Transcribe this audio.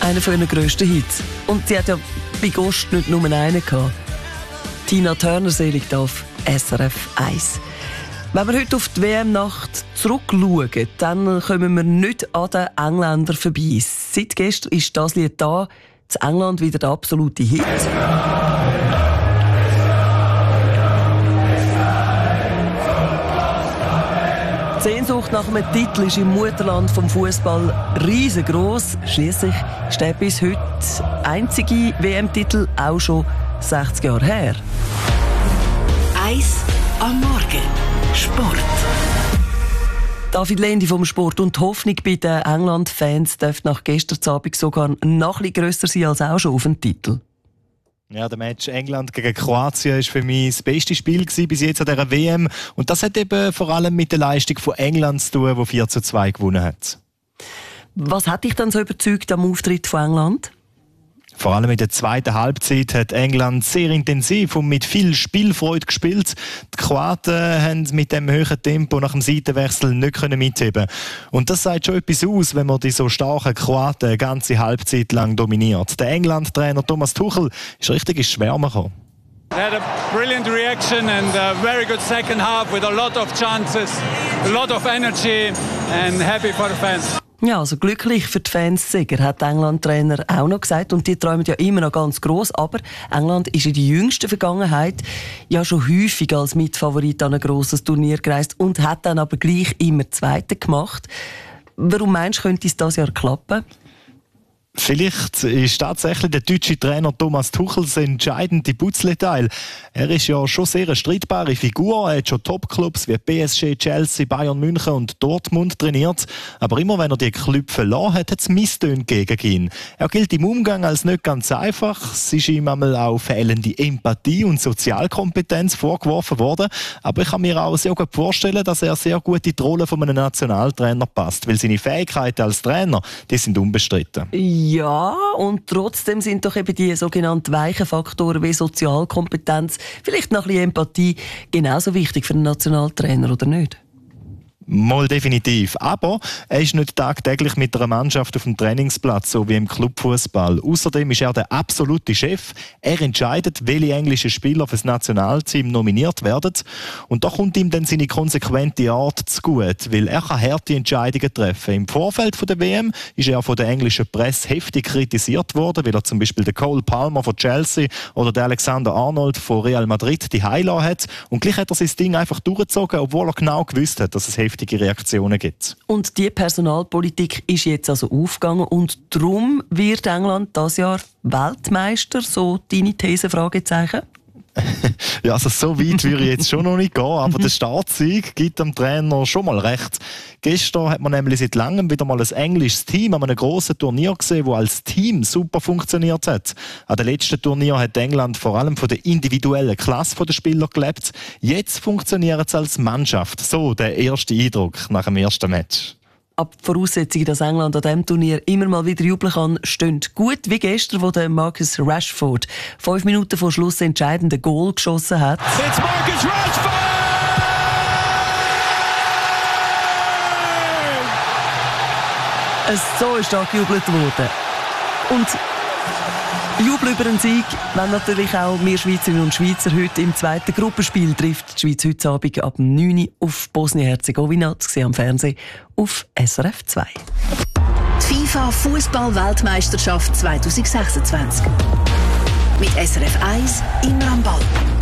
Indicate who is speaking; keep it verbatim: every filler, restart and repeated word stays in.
Speaker 1: einer von ihren grössten Hits. Und sie hat ja bei Ghost nicht nur einen gehabt. Tina Turner selig auf S R F eins. Wenn wir heute auf die W M-Nacht zurückschauen, dann kommen wir nicht an den Engländern vorbei. Seit gestern ist das Lied da, in England wieder der absolute Hit. Die Sehnsucht nach einem Titel ist im Mutterland vom Fußball riesengroß. Schliesslich ist der bis heute einzige W M-Titel auch schon sechzig Jahre her.
Speaker 2: Eis am Morgen. Sport.
Speaker 1: David Lendi vom Sport. Und die Hoffnung bei den England-Fans dürfte nach gestern Abend sogar noch etwas grösser sein als auch schon auf den Titel.
Speaker 3: Ja, der Match England gegen Kroatien war für mich das beste Spiel bis jetzt an dieser W M. Und das hat eben vor allem mit der Leistung von England zu tun, die vier zu zwei gewonnen hat.
Speaker 1: Was hat dich dann so überzeugt am Auftritt von England?
Speaker 3: Vor allem in der zweiten Halbzeit hat England sehr intensiv und mit viel Spielfreude gespielt. Die Kroaten haben mit dem hohen Tempo nach dem Seitenwechsel nicht mitheben. Und das sagt schon etwas aus, wenn man die so starken Kroaten eine ganze Halbzeit lang dominiert. Der England-Trainer Thomas Tuchel ist richtig ins Schwärmen gekommen.
Speaker 4: They had a brilliant reaction and a very good second half with a lot of chances, a lot of energy and happy for the fans.
Speaker 1: Ja, also glücklich für die Fans Sieger, hat der England-Trainer auch noch gesagt. Und die träumen ja immer noch ganz gross. Aber England ist in der jüngsten Vergangenheit ja schon häufig als Mitfavorit an ein grosses Turnier gereist und hat dann aber gleich immer Zweite gemacht. Warum meinst du, könnte es dieses Jahr klappen?
Speaker 3: Vielleicht ist tatsächlich der deutsche Trainer Thomas Tuchel das entscheidende Puzzleteil. Er ist ja schon sehr eine streitbare Figur. Er hat schon Top-Clubs wie P S G, Chelsea, Bayern München und Dortmund trainiert. Aber immer wenn er die Clubs verloren hat, hat es Misstöne gegen ihn. Er gilt im Umgang als nicht ganz einfach. Es ist ihm einmal auch fehlende Empathie und Sozialkompetenz vorgeworfen worden. Aber ich kann mir auch sehr gut vorstellen, dass er sehr gut in die Rolle von einem Nationaltrainer passt. Weil seine Fähigkeiten als Trainer, die sind unbestritten.
Speaker 1: Ja, und trotzdem sind doch eben die sogenannten weichen Faktoren wie Sozialkompetenz, vielleicht noch ein bisschen Empathie, genauso wichtig für einen Nationaltrainer, oder nicht?
Speaker 3: Mal definitiv. Aber er ist nicht tagtäglich mit einer Mannschaft auf dem Trainingsplatz, so wie im Clubfußball. Außerdem ist er der absolute Chef. Er entscheidet, welche englischen Spieler für das Nationalteam nominiert werden. Und da kommt ihm dann seine konsequente Art zugute, weil er kann harte Entscheidungen treffen. Im Vorfeld von der W M ist er von der englischen Presse heftig kritisiert worden, weil er zum Beispiel den Cole Palmer von Chelsea oder den Alexander Arnold von Real Madrid die Heila hat. Und gleich hat er sein Ding einfach durchgezogen, obwohl er genau gewusst hat, dass es heftig Reaktionen gibt.
Speaker 1: Und die Personalpolitik ist jetzt also aufgegangen und darum wird England dieses Jahr Weltmeister, so deine These, Fragezeichen?
Speaker 3: Ja, also so weit würde ich jetzt schon noch nicht gehen, aber der Startsieg gibt dem Trainer schon mal recht. Gestern hat man nämlich seit langem wieder mal ein englisches Team an einem grossen Turnier gesehen, das als Team super funktioniert hat. An dem letzten Turnier hat England vor allem von der individuellen Klasse der Spieler gelebt. Jetzt funktioniert es als Mannschaft. So der erste Eindruck nach dem ersten Match.
Speaker 1: Aber die Voraussetzungen, dass England an diesem Turnier immer mal wieder jubeln kann, stehen gut wie gestern, wo der Marcus Rashford fünf Minuten vor Schluss entscheidende Goal geschossen hat.
Speaker 4: It's Marcus Rashford!
Speaker 1: Es so ist da gejubelt worden. Und Jubel über einen Sieg, wenn natürlich auch wir Schweizerinnen und Schweizer heute im zweiten Gruppenspiel trifft die Schweiz heute Abend ab neun Uhr auf Bosnien-Herzegowina, zu sehen am Fernsehen auf S R F zwei.
Speaker 2: Die FIFA Fußball-Weltmeisterschaft zwanzig sechsundzwanzig. Mit S R F eins immer am Ball.